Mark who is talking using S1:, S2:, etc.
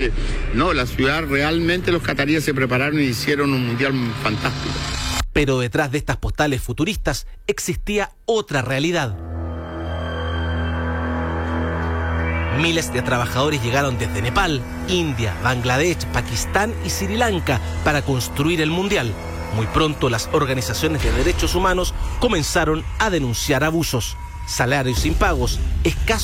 S1: que no, la ciudad realmente los cataríes se prepararon y hicieron un mundial fantástico.
S2: Pero detrás de estas postales futuristas existía otra realidad. Miles de trabajadores llegaron desde Nepal, India, Bangladesh, Pakistán y Sri Lanka para construir el mundial. Muy pronto las organizaciones de derechos humanos comenzaron a denunciar abusos, salarios impagos, escasos